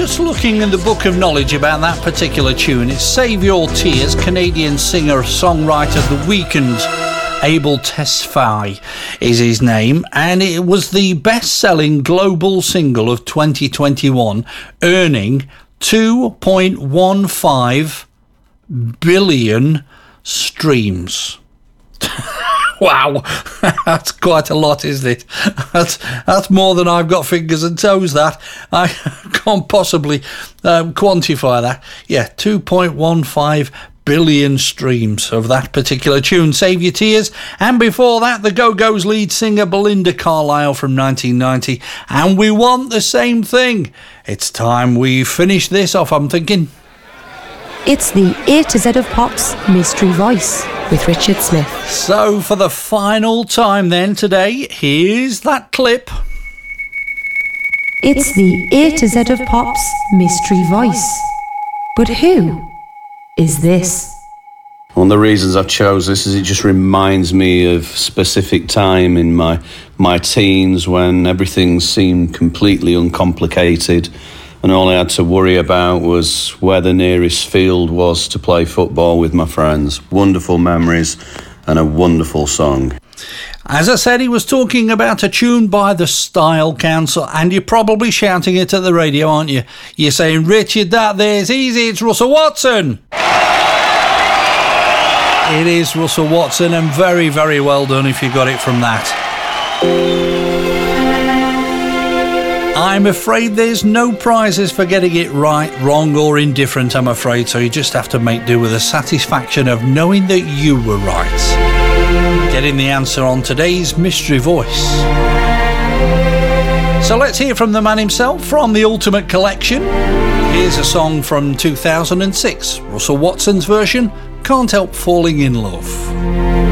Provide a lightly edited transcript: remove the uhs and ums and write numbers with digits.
just looking in the book of knowledge about that particular tune. It's Save Your Tears, Canadian singer-songwriter The Weeknd. Abel Tesfaye is his name, and it was the best-selling global single of 2021, earning 2.15 billion streams. Wow, that's quite a lot, isn't it? That's more than I've got fingers and toes, that. I can't possibly quantify that. Yeah, 2.15 billion streams of that particular tune, Save Your Tears. And before that, the Go-Go's lead singer Belinda Carlisle from 1990. And we want the same thing. It's time we finish this off, I'm thinking. It's the A to Z of Pop's Mystery Voice with Richard Smith. So for the final time then today, here's that clip. It's the A to Z of Pop's Mystery Voice. But who is this? One of the reasons I chose this is it just reminds me of specific time in my teens when everything seemed completely uncomplicated and all I had to worry about was where the nearest field was to play football with my friends. Wonderful memories and a wonderful song. As I said, he was talking about a tune by the Style Council, and you're probably shouting it at the radio, aren't you? You're saying, Richard, that there's easy, it's Russell Watson. It is Russell Watson, and very, very well done if you got it from that. I'm afraid there's no prizes for getting it right, wrong or indifferent, I'm afraid, so you just have to make do with the satisfaction of knowing that you were right. Getting the answer on today's Mystery Voice. So let's hear from the man himself, from the Ultimate Collection. Here's a song from 2006, Russell Watson's version, Can't Help Falling in Love.